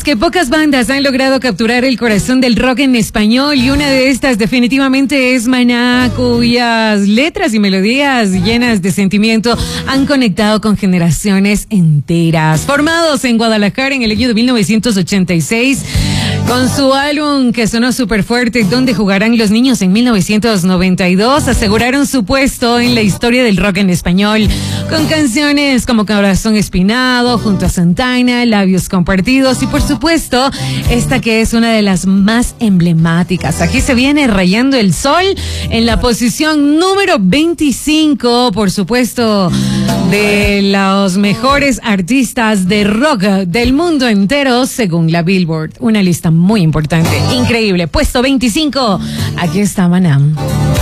que pocas bandas han logrado capturar el corazón del rock en español y una de estas definitivamente es Maná, cuyas letras y melodías llenas de sentimiento han conectado con generaciones enteras. Formados en Guadalajara en el año de 1986, con su álbum que sonó súper fuerte, Donde jugarán los niños, en 1992, aseguraron su puesto en la historia del rock en español, con canciones como Corazón Espinado, Junto a Santana, Labios Compartidos y por supuesto, esta que es una de las más emblemáticas. Aquí se viene Rayando el Sol en la posición número 25, por supuesto, de los mejores artistas de rock del mundo entero según la Billboard. Una lista muy importante, increíble. Puesto 25, aquí está Maná.